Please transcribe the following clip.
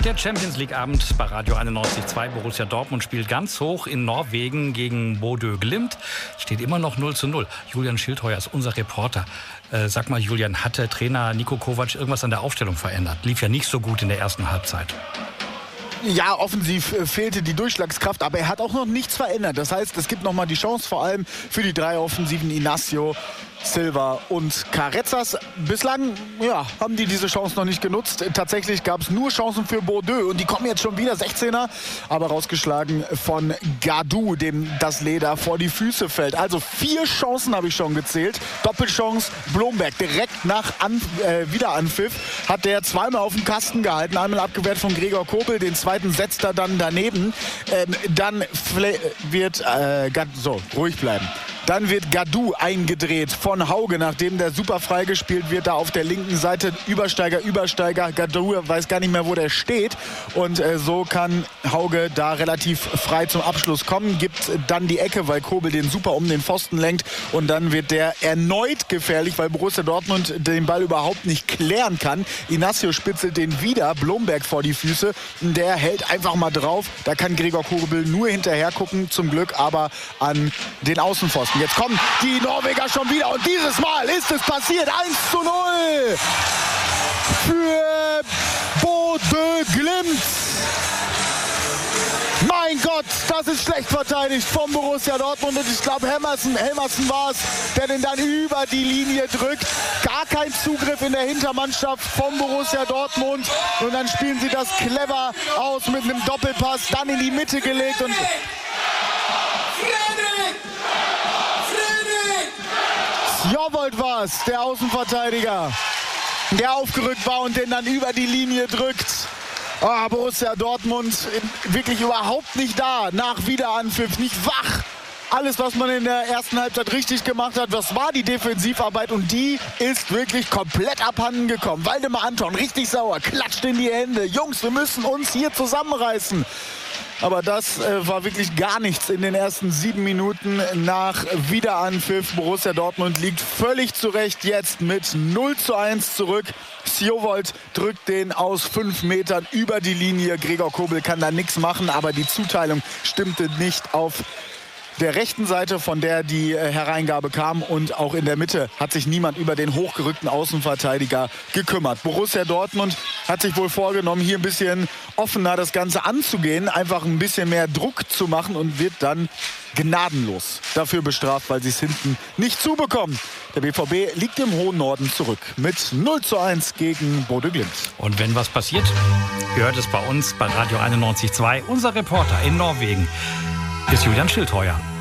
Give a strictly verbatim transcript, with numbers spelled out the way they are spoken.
Der Champions League-Abend bei Radio einundneunzig Komma zwei. Borussia Dortmund spielt ganz hoch in Norwegen gegen Bodø Glimt. Steht immer noch null zu null. Julian Schildheuer ist unser Reporter. Äh, sag mal, Julian, hatte Trainer Niko Kovac irgendwas an der Aufstellung verändert? Lief ja nicht so gut in der ersten Halbzeit. Ja, offensiv fehlte die Durchschlagskraft, aber er hat auch noch nichts verändert. Das heißt, es gibt noch mal die Chance, vor allem für die drei Offensiven, Inacio, Silva und Carezas. Bislang ja, haben die diese Chance noch nicht genutzt. Tatsächlich gab es nur Chancen für Bodø und die kommen jetzt schon wieder sechzehner, aber rausgeschlagen von Gadou, dem das Leder vor die Füße fällt. Also vier Chancen habe ich schon gezählt. Doppelchance Blomberg direkt nach An äh, Wiederanpfiff hat der zweimal auf dem Kasten gehalten, einmal abgewehrt von Gregor Kobel, den zweiten setzt er dann daneben. Ähm, dann wird äh, so ruhig bleiben. Dann wird Gadou eingedreht von Hauge, nachdem der super freigespielt wird, da auf der linken Seite. Übersteiger, Übersteiger. Gadou weiß gar nicht mehr, wo der steht. Und äh, so kann Hauge da relativ frei zum Abschluss kommen. Gibt dann die Ecke, weil Kobel den super um den Pfosten lenkt. Und dann wird der erneut gefährlich, weil Borussia Dortmund den Ball überhaupt nicht klären kann. Inacio spitzelt den wieder, Blomberg vor die Füße. Der hält einfach mal drauf. Da kann Gregor Kobel nur hinterher gucken, zum Glück aber an den Außenpfosten. Jetzt kommen die Norweger schon wieder und dieses Mal ist es passiert. eins zu null für Bodø Glimt. Mein Gott, das ist schlecht verteidigt vom Borussia Dortmund. Und ich glaube, Helmersen, Helmersen war es, der den dann über die Linie drückt. Gar kein Zugriff in der Hintermannschaft vom Borussia Dortmund. Und dann spielen sie das clever aus mit einem Doppelpass, dann in die Mitte gelegt. Und Jovold war es, der Außenverteidiger, der aufgerückt war und den dann über die Linie drückt. Oh, Borussia Dortmund wirklich überhaupt nicht da, nach Wiederanpfiff, nicht wach. Alles, was man in der ersten Halbzeit richtig gemacht hat, das war die Defensivarbeit und die ist wirklich komplett abhanden gekommen. Waldemar Anton, richtig sauer, klatscht in die Hände. Jungs, wir müssen uns hier zusammenreißen. Aber das äh, war wirklich gar nichts in den ersten sieben Minuten nach Wiederanpfiff. Borussia Dortmund liegt völlig zurecht jetzt mit null zu eins zurück. Sjovold drückt den aus fünf Metern über die Linie. Gregor Kobel kann da nichts machen, aber die Zuteilung stimmte nicht auf der rechten Seite, von der die äh, Hereingabe kam, und auch in der Mitte hat sich niemand über den hochgerückten Außenverteidiger gekümmert. Borussia Dortmund hat sich wohl vorgenommen, hier ein bisschen offener das Ganze anzugehen, einfach ein bisschen mehr Druck zu machen und wird dann gnadenlos dafür bestraft, weil sie es hinten nicht zubekommen. Der B V B liegt im hohen Norden zurück mit null zu eins gegen Bodø Glimt. Und wenn was passiert, ihr hört es bei uns bei Radio einundneunzig Komma zwei. Unser Reporter in Norwegen ist Julian Schildheuer.